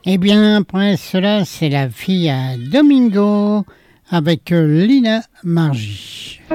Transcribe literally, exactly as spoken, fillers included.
Eh bien, après cela, c'est la fille à Domingo avec Lina Margie.